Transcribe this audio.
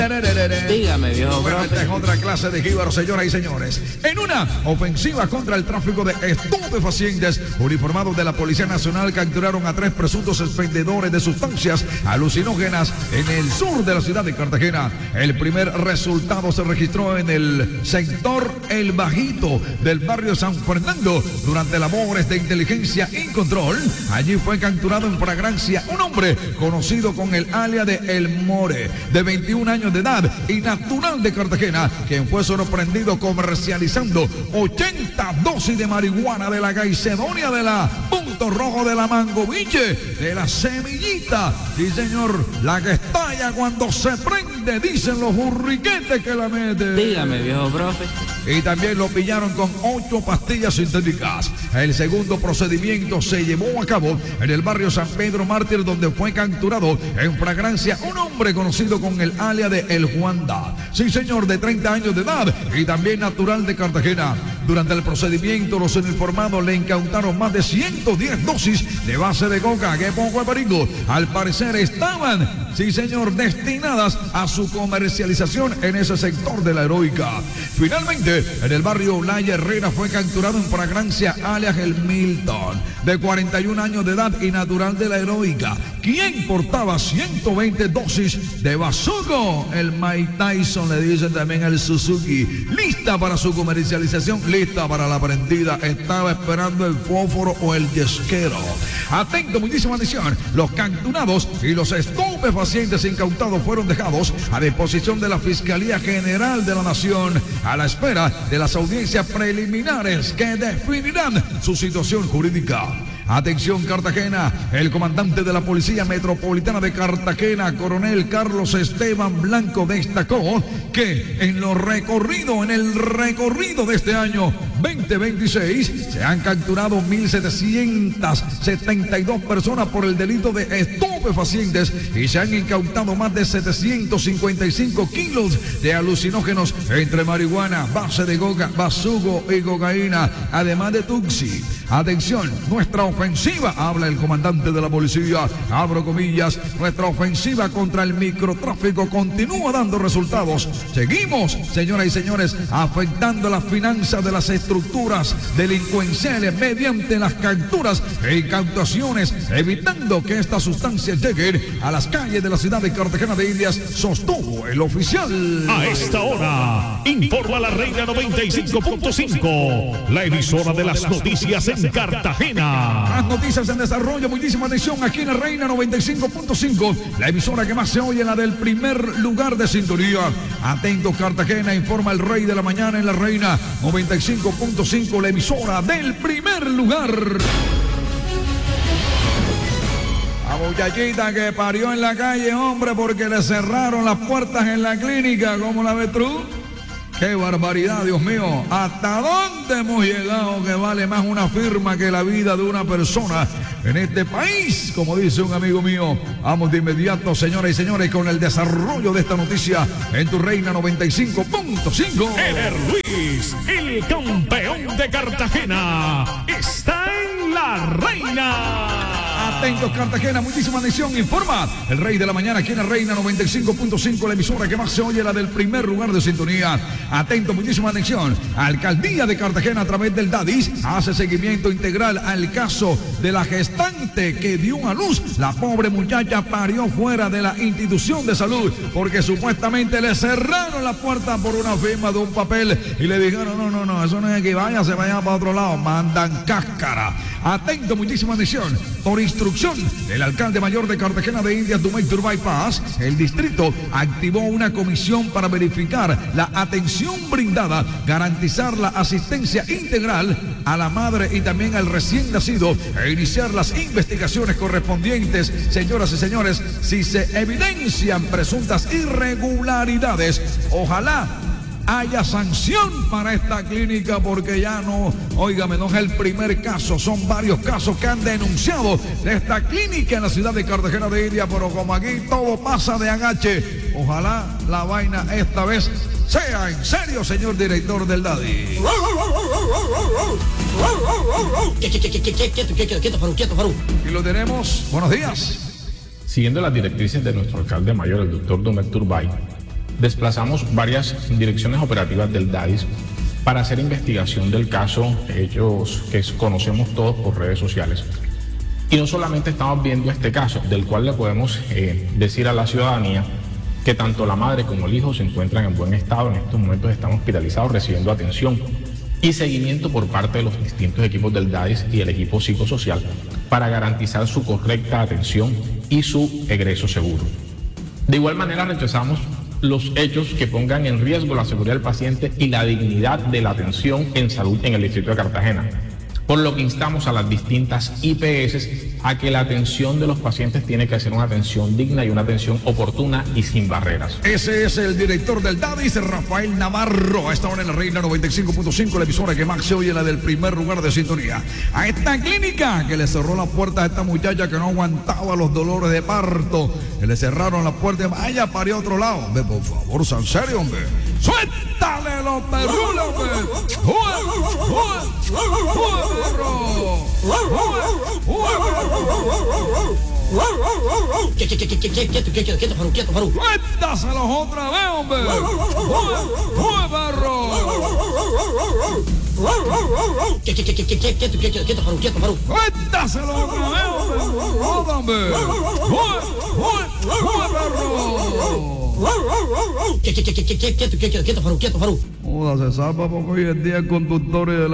Dígame, viejo. Bueno, esta es otra clase de jíbaro, señoras y señores. En una ofensiva contra el tráfico de estupefacientes, uniformados de la Policía Nacional capturaron a 3 presuntos expendedores de sustancias alucinógenas en el sur de la ciudad de Cartagena. El primer resultado se registró en el sector El Bajito del barrio San Fernando durante labores de inteligencia y control. Allí fue capturado en flagrancia un hombre conocido con el alias de El More, de 21 años de edad y natural de Cartagena, quien fue sorprendido comercializando 80 dosis de marihuana de la Gaicedonia, de la Punto Rojo, de la Mangoviche, de la Semillita. Sí, señor, la que estalla cuando se prende, dicen los burriquetes que la meten. Dígame, viejo profe. Y también lo pillaron con 8 pastillas sintéticas. El segundo procedimiento se llevó a cabo en el barrio San Pedro Mártir, donde fue capturado en flagrancia un hombre conocido con el alias de El Juanda. Sí, señor, de 30 años de edad y también natural de Cartagena. Durante el procedimiento, los uniformados le incautaron más de 110 dosis de base de coca, que poco de perico. Al parecer estaban, sí, señor, destinadas a su comercialización en ese sector de la Heroica. Finalmente, en el barrio Olaya Herrera fue capturado en flagrancia alias El Milton, de 41 años de edad y natural de la Heroica, quien portaba 120 dosis de bazuco. El Mike Tyson, le dicen también el Suzuki, lista para su comercialización, lista para la prendida. Estaba esperando el fósforo o el yesquero. Atento, muchísima atención. Los capturados y los estupefacientes incautados fueron dejados a disposición de la Fiscalía General de la Nación, a la espera de las audiencias preliminares que definirán su situación jurídica. Atención, Cartagena. El comandante de la Policía Metropolitana de Cartagena, coronel Carlos Esteban Blanco, destacó que en el recorrido de este año 2026 se han capturado 1.772 personas por el delito de estupefacientes y se han incautado más de 755 kilos de alucinógenos entre marihuana, base de coca, bazuco y cocaína, además de tuxi. Atención, nuestra ofensiva, habla el comandante de la policía, abro comillas, nuestra ofensiva contra el microtráfico continúa dando resultados. Seguimos, señoras y señores, afectando las finanzas de las estructuras delincuenciales mediante las capturas e incautaciones, evitando que estas sustancias lleguen a las calles de la ciudad de Cartagena de Indias, sostuvo el oficial. A esta hora, informa la Reina 95.5, la emisora de las noticias en Cartagena. Las noticias en desarrollo, muchísima atención aquí en la Reina 95.5, la emisora que más se oye, la del primer lugar de sintonía. Atento, Cartagena, informa el Rey de la Mañana en la Reina 95.5, la emisora del primer lugar. La muchachita que parió en la calle, hombre, porque le cerraron las puertas en la clínica, ¿cómo la ves tú? ¡Qué barbaridad, Dios mío! ¿Hasta dónde hemos llegado que vale más una firma que la vida de una persona en este país? Como dice un amigo mío. Vamos de inmediato, señoras y señores, con el desarrollo de esta noticia en tu Reina 95.5. Eder Luis, el campeón de Cartagena, está en la Reina. Atentos, Cartagena, muchísima atención, informa el Rey de la Mañana aquí en la Reina 95.5, la emisora que más se oye, la del primer lugar de sintonía. Atento, muchísima atención. Alcaldía de Cartagena, a través del DADIS, hace seguimiento integral al caso de la gestante que dio a luz. La pobre muchacha parió fuera de la institución de salud porque supuestamente le cerraron la puerta por una firma de un papel y le dijeron, no, eso no es que vaya, se vaya para otro lado, mandan cáscara. Atento, muchísima atención. Por instrucción del alcalde mayor de Cartagena de Indias, Dumay Turbay Paz, el distrito activó una comisión para verificar la atención brindada, garantizar la asistencia integral a la madre y también al recién nacido e iniciar las investigaciones correspondientes. Señoras y señores, si se evidencian presuntas irregularidades, ojalá haya sanción para esta clínica, porque ya no, óigame, no es el primer caso, son varios casos que han denunciado de esta clínica en la ciudad de Cartagena de Indias, pero como aquí todo pasa de agache, ojalá la vaina esta vez sea en serio, señor director del DADI. Quieto, Farú. Y lo tenemos, buenos días. Siguiendo las directrices de nuestro alcalde mayor, el doctor Dumay Turbay, desplazamos varias direcciones operativas del DADIS para hacer investigación del caso, hechos que conocemos todos por redes sociales. Y no solamente estamos viendo este caso, del cual le podemos decir a la ciudadanía que tanto la madre como el hijo se encuentran en buen estado. En estos momentos están hospitalizados recibiendo atención y seguimiento por parte de los distintos equipos del DADIS y el equipo psicosocial para garantizar su correcta atención y su egreso seguro. De igual manera, rechazamos los hechos que pongan en riesgo la seguridad del paciente y la dignidad de la atención en salud en el distrito de Cartagena, por lo que instamos a las distintas IPS a que la atención de los pacientes tiene que ser una atención digna y una atención oportuna y sin barreras. Ese es el director del DADIS, Rafael Navarro. A esta hora en la Reina 95.5, la emisora que más se oye, la del primer lugar de sintonía. A esta clínica que le cerró la puerta a esta muchacha que no aguantaba los dolores de parto, que le cerraron la puerta, vaya, parió a otro lado. Hombre, por favor, ¿en serio, hombre? ¡Suéltale los perrulos, hombre! Quieto, Farú. ¡Suéltaselos otra vez, hombre! ¡Perro! Quieto, Farú. ¡Suéltaselos otra vez, hombre! Quieto, Farú. Joda, se salva porque hoy en día el conductor y